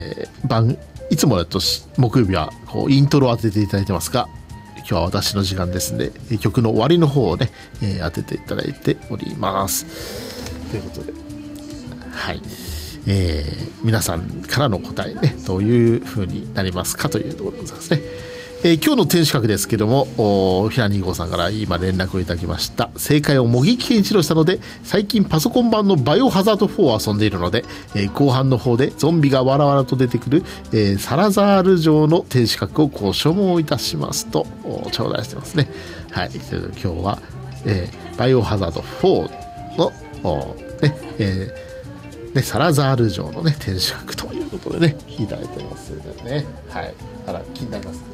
いつもだと木曜日はこうイントロを当てていただいてますが、今日は私の時間ですので曲の終わりの方をね、当てていただいておりますということで、はい、皆さんからの答えね、どういう風になりますかというところでございますね。今日の天守閣ですけども、平2号さんから今連絡をいただきました。正解を模擬検証したので、最近パソコン版のバイオハザード4を遊んでいるので、後半の方でゾンビがわらわらと出てくる、サラザール城の天守閣をご所望いたしますと頂戴してますね。はい、今日は、バイオハザード4のサラザール城のね天守閣ということでねいただいてますね。はい、あら気になります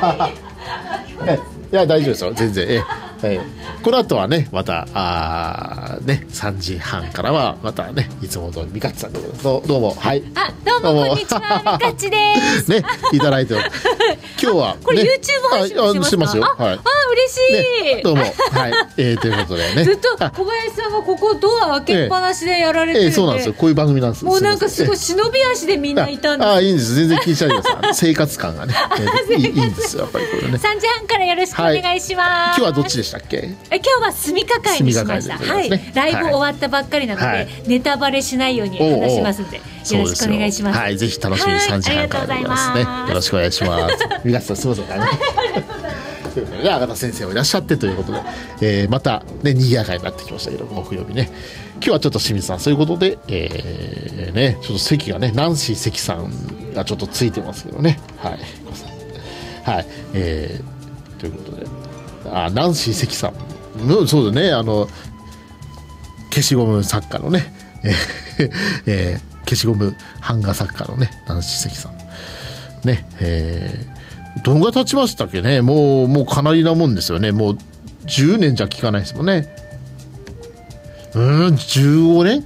いや大丈夫ですよ全然。この後はねまた3時半からはまたねいつも通りみかっちさんでどうもはいどうもこんにちはみかっちですねいただいて今日は、ね、 これ YouTube 配信してますか？ はい、 嬉しい、 ね、どうもはいということでねずっと小林さんがここドア開けっぱなしでやられてるんで、 そうなんですよ、こういう番組なんです。 もうなんかすごい忍び足でみんないたんです。 いいんです、全然気にしないでください生活感がねいいんですよやっぱりこれね。 3時半からよろしくお願いします、 はい、今日はどっちでしたっけ？ 今日は住みか会にしました、はい、ライブ終わったばっかりなので、はい、ネタバレしないように話しますんでよろしくお願いします。 はい、ぜひ楽しみに3時半からでございますね。よろしくお願いします皆さんすみませんで阿賀田先生もいらっしゃってということで、またね賑やかになってきましたけど木曜日ね。今日はちょっと清水さんそういうことで、ねちょっと席がねナンシー関さんがちょっとついてますけどね、はいはい、ということでナンシー関さんそうだね消しゴム作家のね、消しゴム版画作家のねナンシー関さんね、どのぐらい経ちましたっけね。もうかなりなもんですよね。もう10年じゃ聞かないですもんね。15年い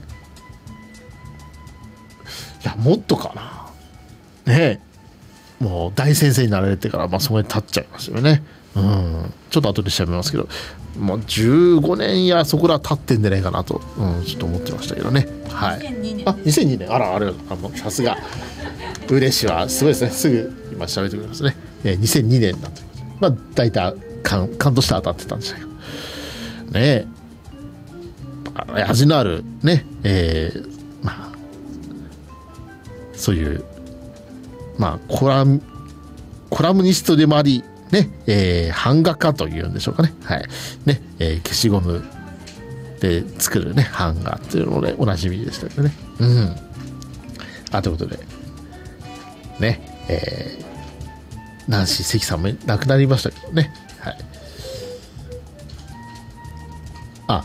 やもっとかなね。もう大先生になられてからそこに経っちゃいますよね。ちょっと後で調べますけどもう15年やそこら経ってんじゃないかなと、ちょっと思ってましたけどね。はい、2002年あれさすが嬉しいわすごいですね。すぐ今調べてくれますね。2002年だということで大体勘として当たってたんじゃないかね。味のあるね、そういうコラムニストでもありね、版画家というんでしょうかね。はいね、消しゴムで作るね版画っていうのでおなじみでしたけどね。ということでね、ナンシー関さんも亡くなりましたけどね。はい。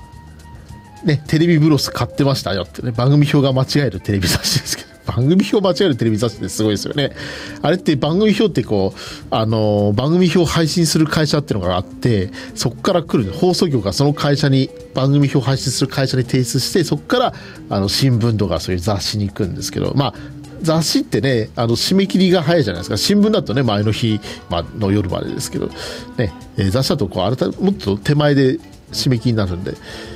ね、テレビブロス買ってましたよってね、番組表が間違えるテレビ雑誌ですけど、番組表間違えるテレビ雑誌ってすごいですよね。あれって番組表って番組表を配信する会社っていうのがあって、そこから来る放送局がその会社に番組表を配信する会社に提出して、そこから新聞とかそういう雑誌に行くんですけど、雑誌ってね締め切りが早いじゃないですか。新聞だとね前の日、の夜までですけど、ね雑誌だともっと手前で締め切りになるんで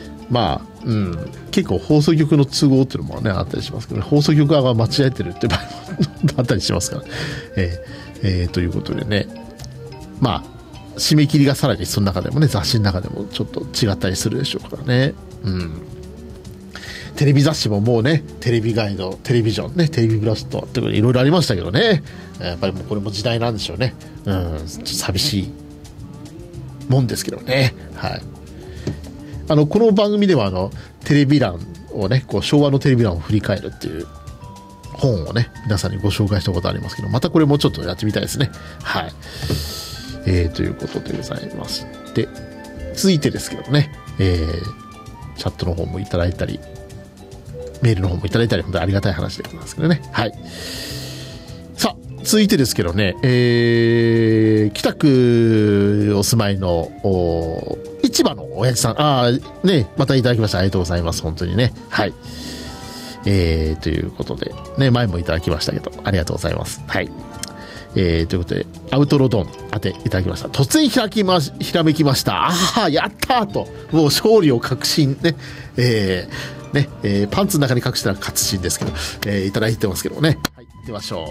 結構放送局の都合っていうのもねあったりしますけど、ね、放送局側が間違えてるって場合もあったりしますから、ということでね締め切りがさらにその中でもね雑誌の中でもちょっと違ったりするでしょうからね。テレビ雑誌ももうねテレビガイドテレビジョンねテレビブラストっていろいろありましたけどね、やっぱりもうこれも時代なんでしょうね。ちょっと寂しいもんですけどね。はい。この番組ではテレビ欄をね昭和のテレビ欄を振り返るっていう本をね皆さんにご紹介したことありますけど、またこれもちょっとやってみたいですね。はい。ということでございまして、続いてですけどね、チャットの方もいただいたりメールの方もいただいたり本当にありがたい話でございますけどね。はい。さあ続いてですけどね、北区お住まいの市場の親父さんねまたいただきました。ありがとうございます本当にね。はい。ということでね前もいただきましたけどありがとうございます。はい。ということでアウトロドン当ていただきました。突然ひらめきました。やったーともう勝利を確信ね。パンツの中に隠したら勝新ですけど、いただいてますけどもね。はい。 きましょう。